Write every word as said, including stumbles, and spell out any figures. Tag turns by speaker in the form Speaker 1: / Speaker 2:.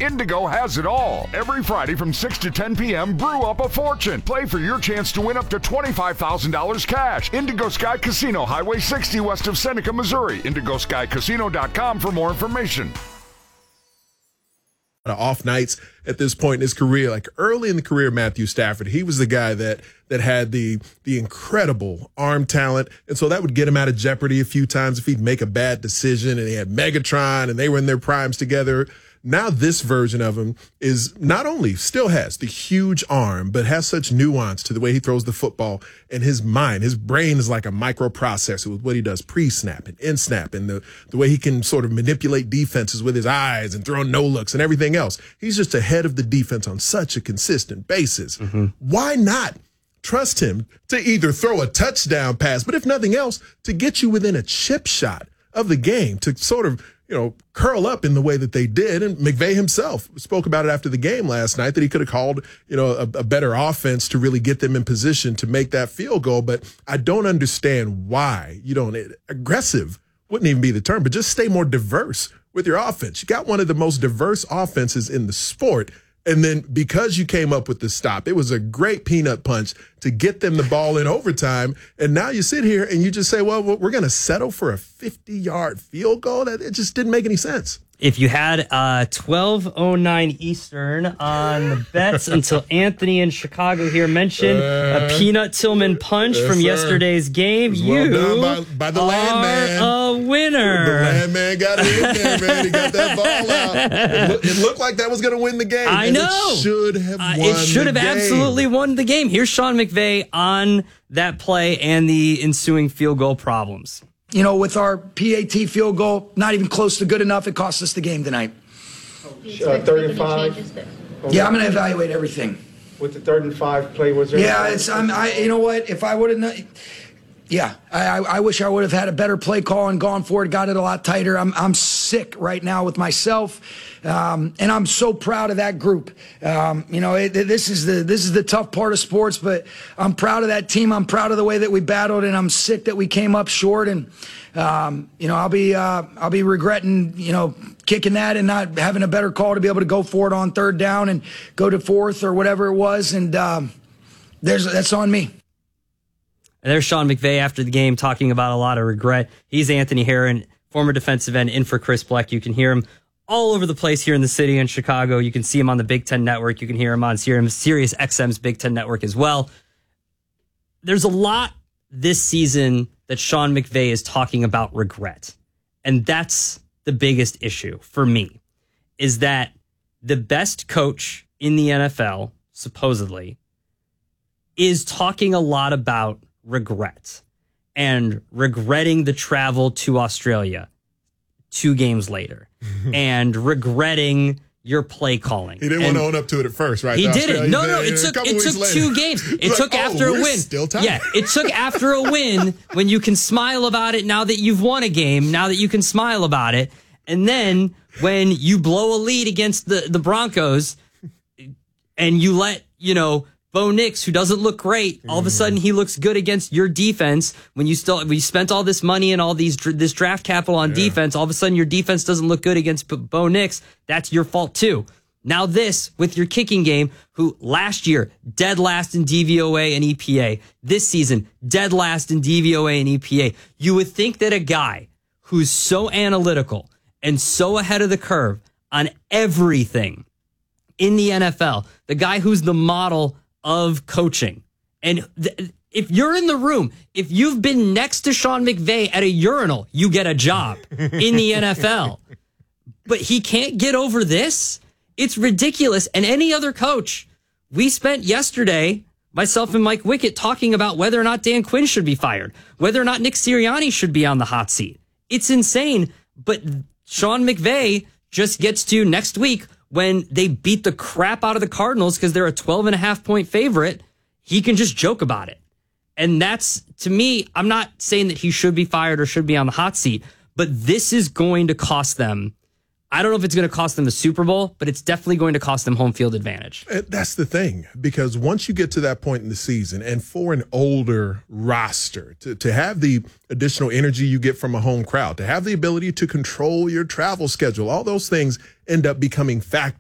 Speaker 1: Indigo has it all. Every Friday from six to ten p.m., brew up a fortune. Play for your chance to win up to twenty-five thousand dollars cash. Indigo Sky Casino, Highway sixty west of Seneca, Missouri. indigo sky casino dot com for more information.
Speaker 2: Off nights at this point in his career, like early in the career of Matthew Stafford, he was the guy that that had the the incredible arm talent, and so that would get him out of jeopardy a few times if he'd make a bad decision. And he had Megatron, and they were in their primes together. Now this version of him is not only still has the huge arm, but has such nuance to the way he throws the football, and his mind, his brain is like a microprocessor with what he does pre-snap and in-snap, and the, the way he can sort of manipulate defenses with his eyes and throw no-looks and everything else. He's just ahead of the defense on such a consistent basis. Mm-hmm. Why not trust him to either throw a touchdown pass, but if nothing else, to get you within a chip shot of the game, to sort of, you know, curl up in the way that they did. And McVay himself spoke about it after the game last night, that he could have called, you know, a, a better offense to really get them in position to make that field goal. But I don't understand why you don't aggressive wouldn't even be the term, but just stay more diverse with your offense. You got one of the most diverse offenses in the sport. And then because you came up with the stop, it was a great peanut punch to get them the ball in overtime. And now you sit here and you just say, well, we're going to settle for a fifty-yard field goal. That it just didn't make any sense.
Speaker 3: If you had uh, twelve oh nine Eastern on the bets until Anthony in Chicago here mentioned uh, a Peanut Tillman punch yes, from sir. yesterday's game, you
Speaker 2: well by, by the
Speaker 3: are
Speaker 2: landman.
Speaker 3: a winner.
Speaker 2: The landman got it in there, man. He got that ball out. It, look, it looked like that was going to win the game.
Speaker 3: I know.
Speaker 2: It should have won uh,
Speaker 3: It should have
Speaker 2: game.
Speaker 3: absolutely won the game. Here's Sean McVay on that play and the ensuing field goal problems.
Speaker 4: You know, with our P A T field goal, not even close to good enough, it cost us the game tonight.
Speaker 5: Uh, third and five.
Speaker 4: Yeah, I'm going to evaluate everything.
Speaker 5: With the third and five play, was there?
Speaker 4: Yeah, it's. I'm. I. You know what? If I would have known. Yeah, I, I, I wish I would have had a better play call and gone for it, got it a lot tighter. I'm I'm sick right now with myself, um, and I'm so proud of that group. Um, you know, it, this is the this is the tough part of sports, but I'm proud of that team. I'm proud of the way that we battled, and I'm sick that we came up short. And um, you know, I'll be uh, I'll be regretting you know kicking that and not having a better call to be able to go for it on third down and go to fourth or whatever it was. And um, there's that's on me.
Speaker 3: And there's Sean McVay after the game talking about a lot of regret. He's Anthony Herron, former defensive end, in for Chris Bleck. You can hear him all over the place here in the city in Chicago. You can see him on the Big Ten Network. You can hear him on Sirius X M's Big Ten Network as well. There's a lot this season that Sean McVay is talking about regret. And that's the biggest issue for me, is that the best coach in the N F L, supposedly, is talking a lot about regret and regretting the travel to Australia two games later and regretting your play calling.
Speaker 2: He didn't
Speaker 3: and
Speaker 2: want to own up to it at first, right?
Speaker 3: He
Speaker 2: The
Speaker 3: didn't. No,
Speaker 2: Australia,
Speaker 3: no, it took it took
Speaker 2: later.
Speaker 3: two games. It
Speaker 2: It's
Speaker 3: took
Speaker 2: like,
Speaker 3: after
Speaker 2: oh,
Speaker 3: a
Speaker 2: we're
Speaker 3: win.
Speaker 2: Still tied.
Speaker 3: Yeah, it took after a win when you can smile about it now that you've won a game, now that you can smile about it. And then when you blow a lead against the, the Broncos and you let, you know, Bo Nix, who doesn't look great, all of a sudden he looks good against your defense. When you still, when you spent all this money and all these this draft capital on yeah. defense, all of a sudden your defense doesn't look good against Bo Nix. That's your fault too. Now this with your kicking game, who last year dead last in D V O A and E P A, this season dead last in D V O A and E P A. You would think that a guy who's so analytical and so ahead of the curve on everything in the N F L, the guy who's the model of coaching. And th- if you're in the room, if you've been next to Sean McVay at a urinal, you get a job in the N F L. But he can't get over this. It's ridiculous. And any other coach, we spent yesterday, myself and Mike Wickett, talking about whether or not Dan Quinn should be fired, whether or not Nick Sirianni should be on the hot seat. It's insane. But Sean McVay just gets to next week, when they beat the crap out of the Cardinals because they're a twelve and a half point favorite, he can just joke about it. And that's, to me, I'm not saying that he should be fired or should be on the hot seat, but this is going to cost them. I don't know if it's going to cost them the Super Bowl, but it's definitely going to cost them home field advantage.
Speaker 2: That's the thing, because once you get to that point in the season, and for an older roster, to, to have the additional energy you get from a home crowd, to have the ability to control your travel schedule, all those things end up becoming factors